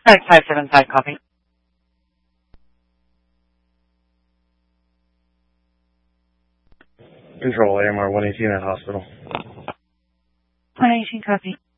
575, copy. Control AMR 118 at hospital. 118, copy.